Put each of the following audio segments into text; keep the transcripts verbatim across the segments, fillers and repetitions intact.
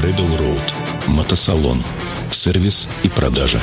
Rebel Road. Мотосалон. Сервис и продажа.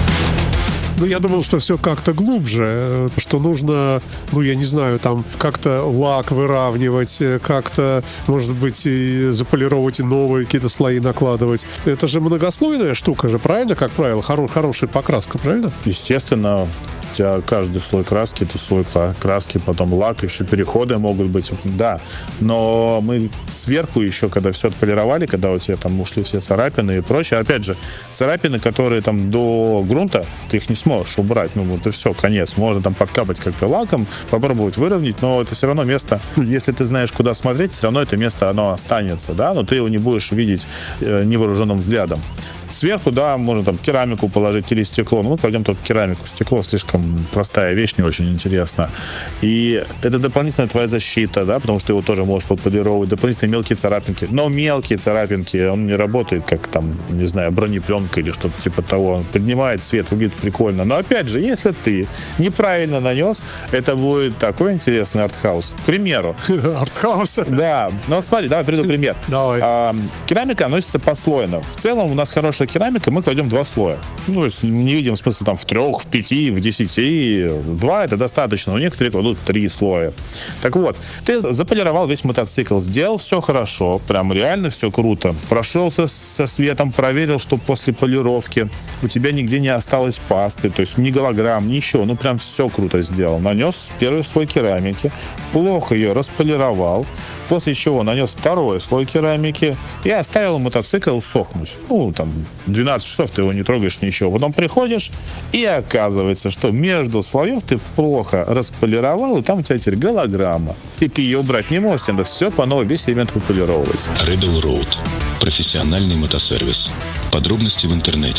Ну, я думал, что все как-то глубже, что нужно, ну, я не знаю, там, как-то лак выравнивать, как-то, может быть, и заполировать, и новые какие-то слои накладывать. Это же многослойная штука же, правильно, как правило? Хоро- хорошая покраска, правильно? Естественно, у тебя каждый слой краски, это слой краски, потом лак, еще переходы могут быть, да. Но мы сверху еще, когда все отполировали, когда у тебя там ушли все царапины и прочее, опять же, царапины, которые там до грунта, ты их не сможешь убрать, ну вот и все, конец. Можно там подкапать как-то лаком, попробовать выровнять, но это все равно место, если ты знаешь, куда смотреть, все равно это место, оно останется, да, но ты его не будешь видеть э, невооруженным взглядом. Сверху, да, можно там керамику положить или стекло. Ну, мы кладем только керамику. Стекло слишком простая вещь, не очень интересна. И это дополнительная твоя защита, да, потому что его тоже можешь подполировать. Дополнительные мелкие царапинки. Но мелкие царапинки, он не работает как там, не знаю, бронепленка или что-то типа того. Он поднимает цвет, выглядит прикольно. Но опять же, если ты неправильно нанес, это будет такой интересный артхаус. К примеру. Артхаус? Да. Ну, смотри, давай приведу пример. Давай. А, керамика наносится послойно. В целом у нас хорошая керамика, мы кладем два слоя. Ну, то есть не видим смысла там в трех, в пяти, в десяти. Два это достаточно. У некоторых кладут три слоя. Так вот, ты заполировал весь мотоцикл, сделал все хорошо, прям реально все круто. Прошелся со светом, проверил, что после полировки у тебя нигде не осталось пасты, то есть ни голограмм, ничего. Ну, прям все круто сделал. Нанес первый слой керамики, плохо ее располировал, после чего нанес второй слой керамики и оставил мотоцикл сохнуть. Ну, там, двенадцать часов ты его не трогаешь, ничего. Потом приходишь, и оказывается, что между слоев ты плохо располировал, и там у тебя теперь голограмма. И ты ее убрать не можешь, надо все по новой, весь элемент выполировывать. Rebel Road. Профессиональный мотосервис. Подробности в интернете.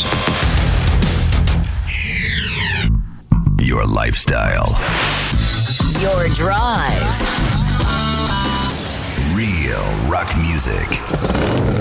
Your lifestyle. Your drive. Real rock music.